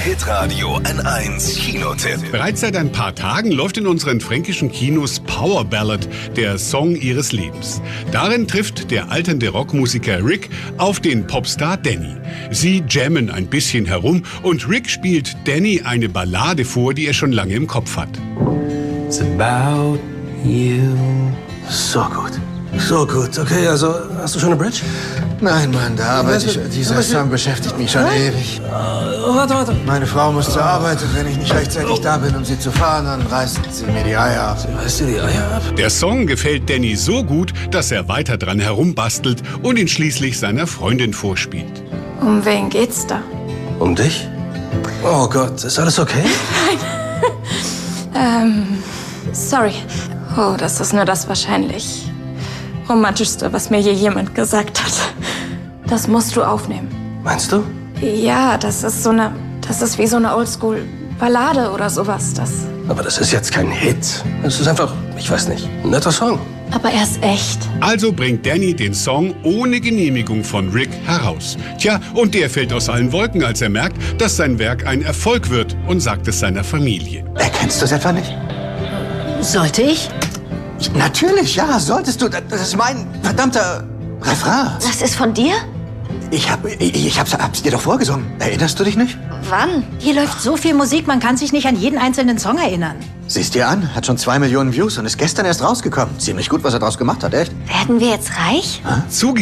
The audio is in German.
Hitradio N1 Kinotipp. Bereits seit ein paar Tagen läuft in unseren fränkischen Kinos Power Ballad, der Song ihres Lebens. Darin trifft der alternde Rockmusiker Rick auf den Popstar Danny. Sie jammen ein bisschen herum und Rick spielt Danny eine Ballade vor, die er schon lange im Kopf hat. It's about you. So gut. So gut. Okay, also hast du schon eine Bridge? Nein, Mann, da arbeite ich. Dieser Song beschäftigt mich schon ewig. Warte. Meine Frau muss zur Arbeit und wenn ich nicht rechtzeitig da bin, um sie zu fahren, dann reißt sie mir die Eier ab. Reißt dir die Eier ab? Der Song gefällt Danny so gut, dass er weiter dran herumbastelt und ihn schließlich seiner Freundin vorspielt. Um wen geht's da? Um dich? Oh Gott, ist alles okay? Sorry. Oh, das ist nur das wahrscheinlich romantischste, was mir je jemand gesagt hat. Das musst du aufnehmen. Meinst du? Ja, das ist wie so eine Oldschool-Ballade oder sowas. Aber das ist jetzt kein Hit. Es ist einfach, ich weiß nicht, ein netter Song. Aber er ist echt. Also bringt Danny den Song ohne Genehmigung von Rick heraus. Tja, und der fällt aus allen Wolken, als er merkt, dass sein Werk ein Erfolg wird und sagt es seiner Familie. Erkennst du es etwa nicht? Sollte ich? Natürlich, ja, solltest du. Das ist mein verdammter Refrain. Das ist von dir? Hab's dir doch vorgesungen. Erinnerst du dich nicht? Wann? Hier läuft so viel Musik, man kann sich nicht an jeden einzelnen Song erinnern. Siehst dir an, hat schon 2 Millionen Views und ist gestern erst rausgekommen. Ziemlich gut, was er draus gemacht hat, echt. Werden wir jetzt reich?